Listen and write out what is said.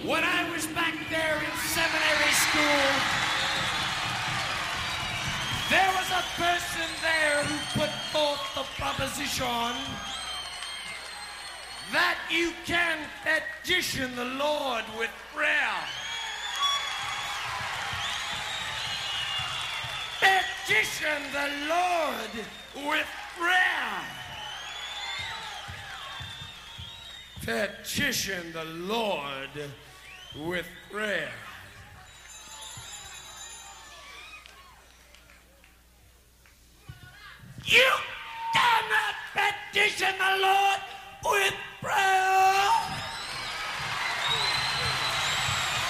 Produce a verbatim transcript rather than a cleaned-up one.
When I was back there in seminary school, there was a person there who put forth the proposition that you can petition the Lord with prayer. Petition the Lord with prayer. Petition the Lord with prayer. You cannot petition the Lord